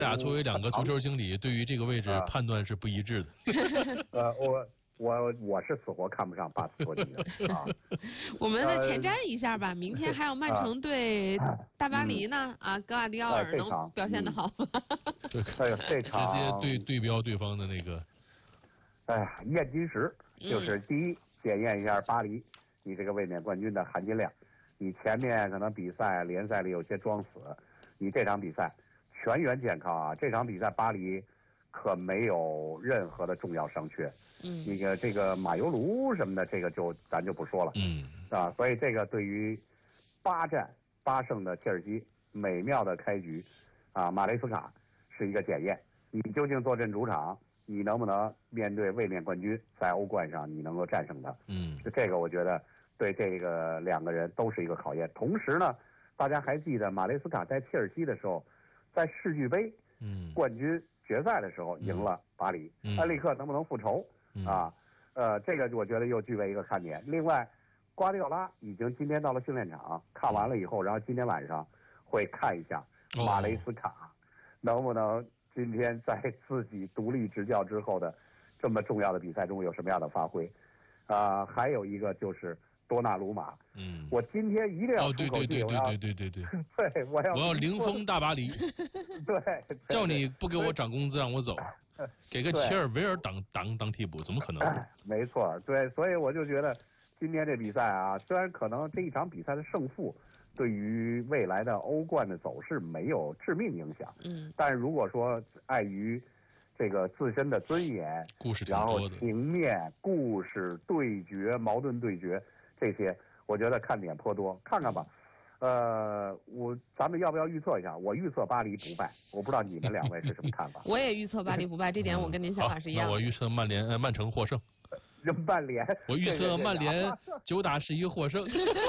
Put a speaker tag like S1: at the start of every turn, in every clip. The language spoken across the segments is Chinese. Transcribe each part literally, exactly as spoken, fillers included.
S1: 俩作为两个足球经理，对于这个位置判断是不一致的。
S2: 呃，我我我是死活看不上巴斯托尼的啊。
S3: 我们再前瞻一下吧，明天还有曼城对大巴黎呢，啊，格瓦迪奥尔能表现得好吗？
S1: 对，
S2: 这场
S1: 直接对对标对方的那个。
S2: 哎呀，验金石就是第一，检验一下巴黎你这个卫冕冠军的含金量。你前面可能比赛联赛里有些装死，你这场比赛全员健康啊！这场比赛巴黎可没有任何的重要伤缺，
S3: 嗯，
S2: 那个这个马尤卢什么的，这个就咱就不说了，
S1: 嗯
S2: 啊，所以这个对于八战八胜的切尔西美妙的开局啊，马雷斯卡是一个检验，你究竟坐镇主场，你能不能面对卫冕冠军在欧冠上你能够战胜他？
S1: 嗯，
S2: 这个我觉得对这个两个人都是一个考验。同时呢，大家还记得马雷斯卡在切尔西的时候，在世俱杯
S1: 嗯
S2: 冠军决赛的时候赢了巴黎，
S1: 嗯、
S2: 他立刻能不能复仇、
S1: 嗯、
S2: 啊？呃，这个我觉得又具备一个看点。另外，瓜迪奥拉已经今天到了训练场，看完了以后，然后今天晚上会看一下马雷斯卡、哦、能不能今天在自己独立执教之后的这么重要的比赛中有什么样的发挥。啊、呃，还有一个就是多纳鲁马，
S1: 嗯，
S2: 我今天一定要出口气，我要
S1: 对对对对对
S2: 对对，我要
S1: 我要零封大巴黎，
S2: 对，
S1: 叫你不给我涨工资让我走，给个切尔维尔当当当替补，怎么可能？
S2: 没错，对，所以我就觉得今天这比赛啊，虽然可能这一场比赛的胜负对于未来的欧冠的走势没有致命影响，
S3: 嗯，
S2: 但是如果说碍于这个自身的尊严，
S1: 故事挺
S2: 然后
S1: 多的，
S2: 情面、故事、对决、矛盾对决这些，我觉得看点颇多，看看吧。呃，我咱们要不要预测一下？我预测巴黎不败，我不知道你们两位是什么看法。
S3: 我也预测巴黎不败，这点我跟您想法是一样的。
S1: 那我预测曼联呃曼城获胜。
S2: 曼联，
S1: 我预测曼联九打十一获胜。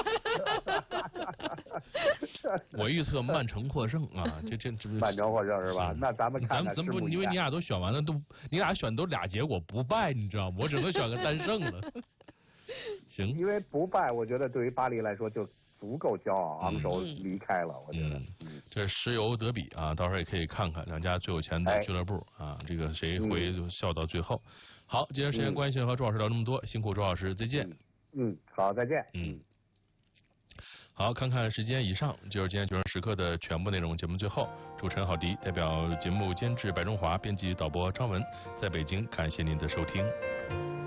S1: 我预测曼城获胜啊，这这这
S2: 曼城获胜是吧？那咱们看看
S1: 咱们不，因为你俩都选完了，都你俩选都俩结果不败，你知道吗？我只能选个单胜了。行，
S2: 因为不败，我觉得对于巴黎来说就足够骄傲，昂首离开了。我觉得，
S1: 嗯，这石油德比啊，到时候也可以看看两家最有钱的俱乐部啊，这个谁会笑到最后。好，今天时间关系和周老师聊这么多，辛苦周老师，再见。
S2: 嗯，好，再见。
S1: 嗯，好，看看时间，以上就是今天九点时刻的全部内容。节目最后，主持人郝迪代表节目监制白中华、编辑导播张文，在北京感谢您的收听。